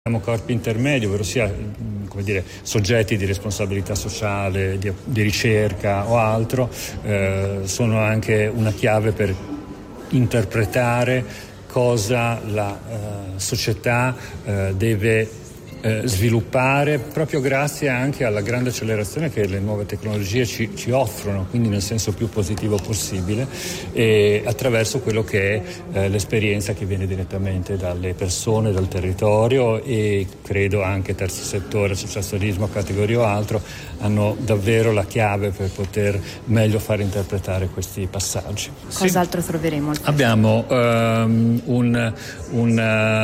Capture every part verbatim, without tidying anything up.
Abbiamo corpi intermedi, ovvero sia come dire, soggetti di responsabilità sociale, di, di ricerca o altro, eh, sono anche una chiave per interpretare cosa la eh, società eh, deve eh, sviluppare, proprio grazie anche alla grande accelerazione che le nuove tecnologie ci, ci offrono, quindi nel senso più positivo possibile, e attraverso quello che è eh, l'esperienza che viene direttamente dalle persone, dal territorio, e credo anche terzo settore, associazionismo, categoria o altro, hanno davvero la chiave per poter meglio far interpretare questi passaggi. Cos'altro sì. troveremo? Abbiamo um, un, un,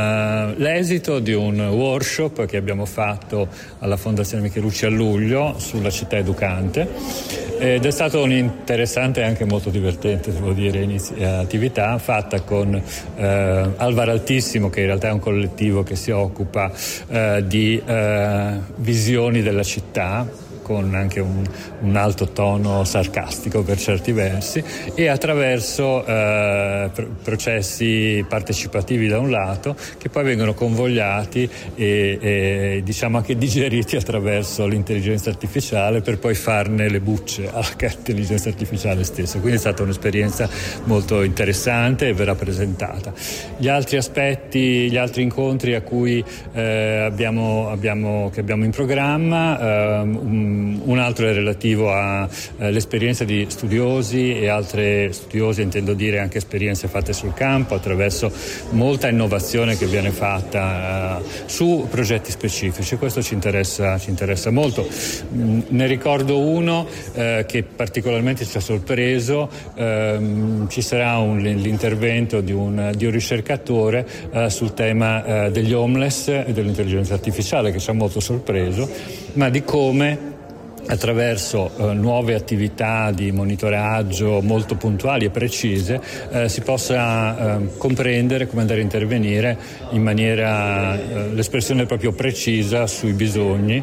uh, l'esito di un workshop che abbiamo fatto alla Fondazione Michelucci a luglio sulla città educante, ed è stato un'interessante e anche molto divertente, devo dire, inizi- attività fatta con eh, Alvar Altissimo, che in realtà è un collettivo che si occupa eh, di eh, visioni della città, con anche un, un alto tono sarcastico per certi versi, e attraverso eh, pr- processi partecipativi da un lato, che poi vengono convogliati e, e diciamo anche digeriti attraverso l'intelligenza artificiale, per poi farne le bucce all'intelligenza artificiale stessa. Quindi è stata un'esperienza molto interessante e verrà presentata. Gli altri aspetti, gli altri incontri a cui eh, abbiamo, abbiamo, che abbiamo in programma, eh, un, Un altro è relativo all'esperienza di studiosi e altre studiosi, intendo dire anche esperienze fatte sul campo, attraverso molta innovazione che viene fatta uh, su progetti specifici. Questo ci interessa, ci interessa molto. Mm, ne ricordo uno uh, che particolarmente ci ha sorpreso. Uh, ci sarà un, l'intervento di un, di un ricercatore uh, sul tema uh, degli homeless e dell'intelligenza artificiale, che ci ha molto sorpreso, ma di come attraverso eh, nuove attività di monitoraggio molto puntuali e precise eh, si possa eh, comprendere come andare a intervenire in maniera, eh, l'espressione proprio precisa sui bisogni,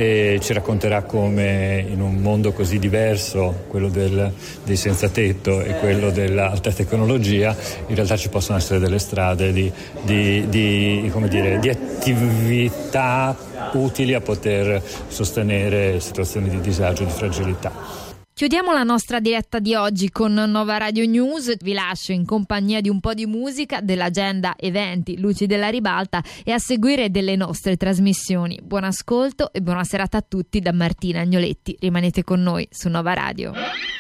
e ci racconterà come in un mondo così diverso, quello del, dei senza tetto e quello dell'alta tecnologia, in realtà ci possono essere delle strade di, di, di, come dire, di attività utili a poter sostenere situazioni di disagio e di fragilità. Chiudiamo la nostra diretta di oggi con Nova Radio News. Vi lascio in compagnia di un po' di musica, dell'agenda eventi Luci della Ribalta e a seguire delle nostre trasmissioni. Buon ascolto e buona serata a tutti da Martina Agnoletti. Rimanete con noi su Nova Radio.